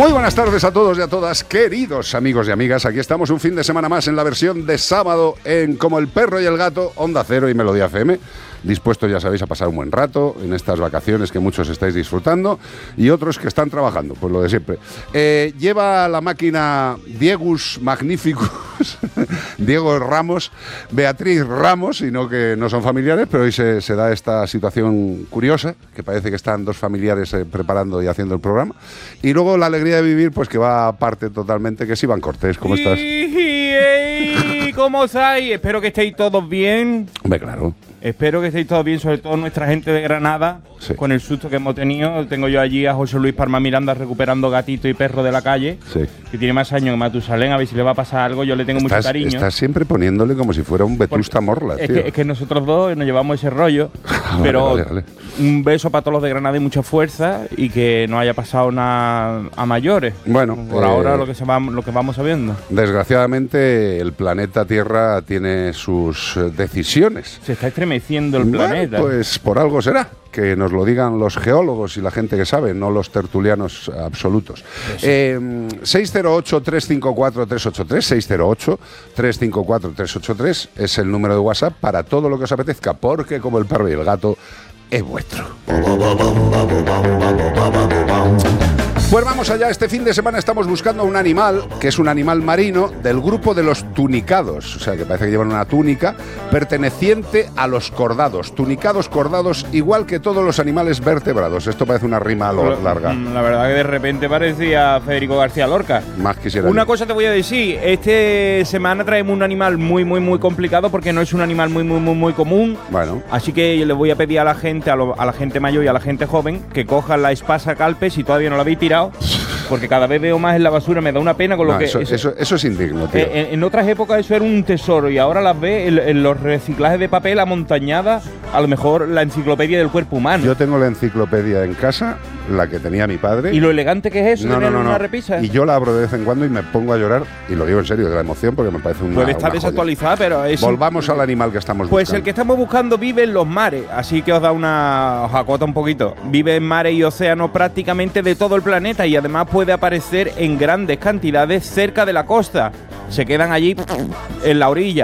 Muy buenas tardes a todos y a todas, queridos amigos y amigas. Aquí estamos un fin de semana más en la versión de sábado en Como el Perro y el Gato, Onda Cero y Melodía FM. Dispuestos, ya sabéis, a pasar un buen rato en estas vacaciones que muchos estáis disfrutando y otros que están trabajando, pues lo de siempre. Lleva la máquina Diegus Magnificus, Diego Ramos, Beatriz Ramos, sino que no son familiares, pero hoy se da esta situación curiosa, que parece que están dos familiares preparando y haciendo el programa. Y luego la alegría de vivir, pues que va aparte totalmente, que es Iván Cortés. ¿Cómo estás? ¿Cómo estáis? Espero que estéis todos bien. Hombre, claro. Espero que estéis todos bien, sobre todo nuestra gente de Granada, sí, con el susto que hemos tenido. Tengo yo allí a José Luis Palma Miranda recuperando gatito y perro de la calle, sí, que tiene más años que Matusalén, a ver si le va a pasar algo. Yo le tengo mucho cariño. Estás siempre poniéndole como si fuera un Vetusta Morla, tío. Es que nosotros dos nos llevamos ese rollo, pero vale. Un beso para todos los de Granada y mucha fuerza, y que no haya pasado nada a mayores. Bueno, por ahora lo que vamos sabiendo. Desgraciadamente el planeta Tierra tiene sus decisiones. Se está estremeciendo el planeta. Pues por algo será. Que nos lo digan los geólogos y la gente que sabe, no los tertulianos absolutos. 608-354-383, 608-354-383 es el número de WhatsApp para todo lo que os apetezca, porque Como el Perro y el Gato es vuestro. Pues vamos allá, este fin de semana estamos buscando un animal, que es un animal marino del grupo de los tunicados, o sea que parece que llevan una túnica perteneciente a los cordados, tunicados, cordados, igual que todos los animales vertebrados. Esto parece una rima larga. La verdad que de repente parecía Federico García Lorca. Más quisiera. Una cosa te voy a decir, esta semana traemos un animal muy complicado, porque no es un animal muy común. Bueno. Así que le voy a pedir a la gente, a la gente mayor y a la gente joven, que cojan la espasa calpe, si todavía no la habéis tirado, porque cada vez veo más en la basura, me da una pena con lo que... Eso es indigno, tío. En otras épocas eso era un tesoro, y ahora las ves en los reciclajes de papel amontañadas, a lo mejor la enciclopedia del cuerpo humano. Yo tengo la enciclopedia en casa, la que tenía mi padre. ¿Y lo elegante que es eso? No. Una repisa. Y yo la abro de vez en cuando y me pongo a llorar, y lo digo en serio, de la emoción, porque me parece una... Puede estar desactualizada, pero es... Volvamos al animal que estamos buscando. Pues el que estamos buscando vive en los mares, así que os acota un poquito. Vive en mares y océanos prácticamente de todo el planeta, y además puede aparecer en grandes cantidades cerca de la costa. Se quedan allí en la orilla.